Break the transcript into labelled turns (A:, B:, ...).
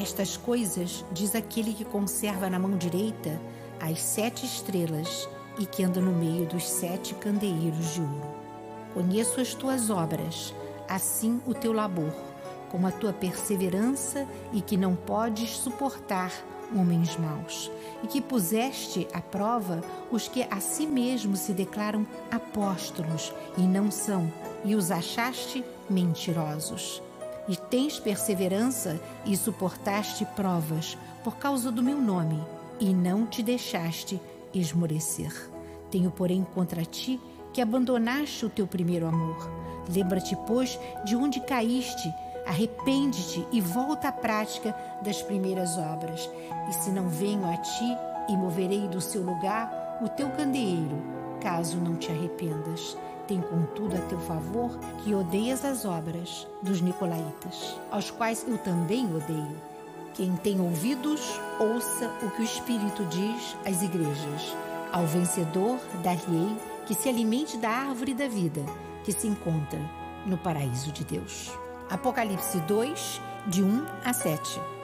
A: Estas coisas diz aquele que conserva na mão direita as 7 estrelas e que anda no meio dos 7 candeeiros de ouro. Conheço as tuas obras, assim o teu labor, com a tua perseverança e que não podes suportar homens maus, e que puseste à prova os que a si mesmos se declaram apóstolos e não são, e os achaste mentirosos. E tens perseverança e suportaste provas por causa do meu nome, e não te deixaste esmorecer. Tenho, porém, contra ti que abandonaste o teu primeiro amor. Lembra-te, pois, de onde caíste, arrepende-te e volta à prática das primeiras obras. E se não venho a ti e moverei do seu lugar o teu candeeiro, caso não te arrependas. Tem, contudo, a teu favor que odeias as obras dos nicolaítas, aos quais eu também odeio. Quem tem ouvidos, ouça o que o Espírito diz às igrejas. Ao vencedor dar-lhe-ei que se alimente da árvore da vida, que se encontra no paraíso de Deus. Apocalipse 2, de 1 a 7.